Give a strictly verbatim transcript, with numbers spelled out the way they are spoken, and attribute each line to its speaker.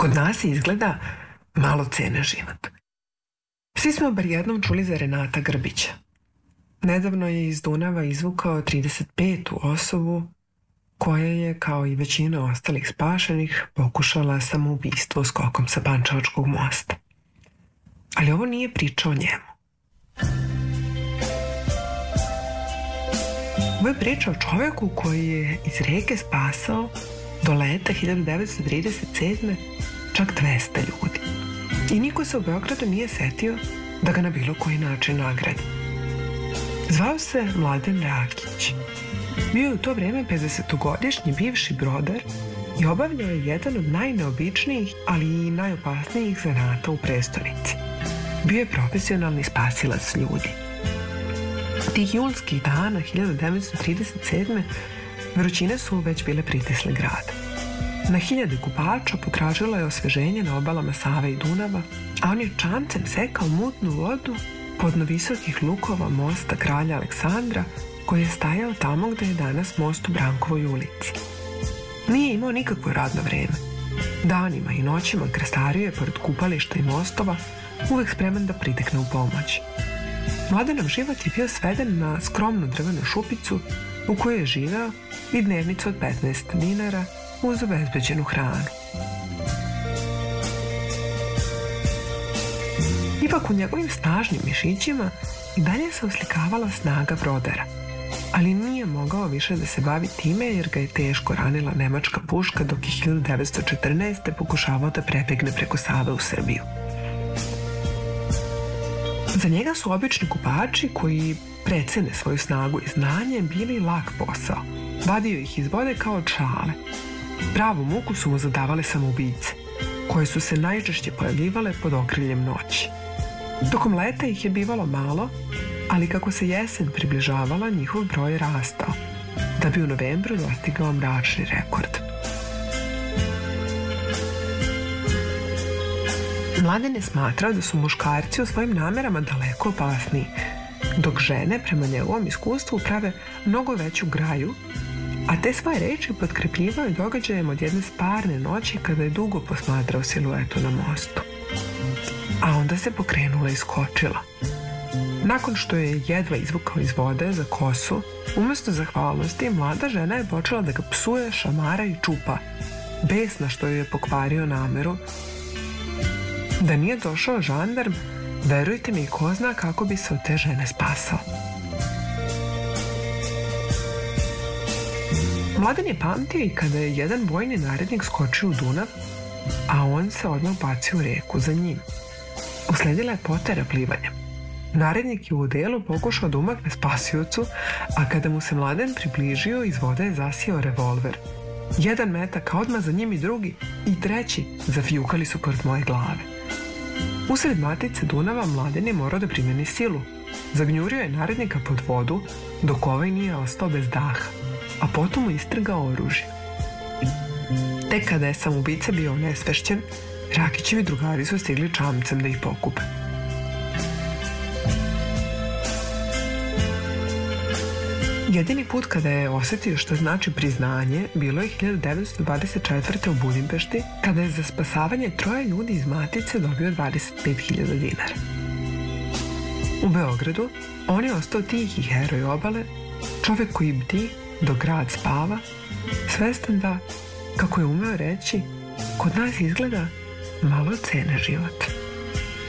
Speaker 1: Kod nas izgleda malo cene život. Svi smo bar jednom čuli za Renata Grbića. Nedavno je iz Dunava izvukao trideset petu osobu koja je, kao i većina ostalih spašenih, pokušala samoubistvo skokom sa Pančevačkog mosta. Ali ovo nije priča o njemu. Ovo je priča o čovjeku koji je iz reke spasao do leta hiljadu devetsto trideset sedme čak dvesta ljudi. I niko se u Beogradu nije setio da ga na bilo koji način nagradi. Zvao se Mladen Rakić. Bio je u to vreme pedesetogodišnji bivši brodar i obavljao je jedan od najneobičnijih, ali i najopasnijih zanata u prestonici. Bio je profesionalni spasilac ljudi. Tih julskih dana hiljadu devetsto trideset sedme vrućine su već bile pritisle grad. Na hiljade kupača potražilo je osveženje na obalama Save i Dunava, a on je čamcem sekao mutnu vodu podno visokih lukova mosta kralja Aleksandra, koji je stajao tamo gde je danas most u Brankovoj ulici. Nije imao nikakvo radno vreme. Danima i noćima krestario je pored kupališta i mostova, uvek spreman da pritekne u pomoć. Mladenov život je bio sveden na skromnu drvenu šupicu u kojoj je živeo i dnevnicu od petnaest dinara uz obezbeđenu hranu. Ipak u njegovim snažnim mišićima i dalje se oslikavala snaga brodara, ali nije mogao više da se bavi time jer ga je teško ranila nemačka puška dok je hiljadu devetsto četrnaeste pokušavao da prebegne preko Save u Srbiju. Za njega su obični kupači koji precene svoju snagu i znanje bili lak posao. Vadio ih iz vode kao od šale. Pravu muku su mu zadavale samoubice, koje su se najčešće pojavljivale pod okriljem noći. Tokom leta ih je bivalo malo, ali kako se jesen približavala, njihov broj je rastao, da bi u novembru dostigao mračni rekord. Mladen je smatrao da su muškarci u svojim namerama daleko opasniji, dok žene, prema njegovom iskustvu, prave mnogo veću graju, a te svoje reči potkrepljivao je događajem od jedne sparne noći kada je dugo posmatrao siluetu na mostu. A onda se pokrenula i skočila. Nakon što je jedva izvukao iz vode za kosu, umjesto zahvalnosti, mlada žena je počela da ga psuje, šamara i čupa, besna što ju je pokvario nameru. Da nije došao žandarm, verujte mi, ko zna kako bi se od te žene spasao. Mladen je pamtio i kada je jedan vojni narednik skočio u Dunav, a on se odmah bacio u reku za njim. Usledila je potera plivanja. Narednik je u delu pokušao da umakne spasiocu, a kada mu se Mladen približio, iz vode je zasijao revolver. Jedan metak, a odmah za njim i drugi, i treći, zafijukali su pored moje glave. Usred matice Dunava Mladen je morao da primjeni silu. Zagnjurio je narednika pod vodu, dok ovaj nije ostao bez daha, a potom mu istrgao oružje. Tek kada je samoubica bio onesvešćen, Rakićevi drugari su stigli čamcem da ih pokupe. Jedini put kada je osjetio što znači priznanje bilo je hiljadu devetsto dvadeset četvrte. u Budimpešti, kada je za spasavanje troje ljudi iz matice dobio dvadeset pet hiljada dinara. U Beogradu on je ostao tihi heroj obale, čovjek koji bdi dok grad spava, svestan da, kako je umeo reći, kod nas izgleda malo cene život.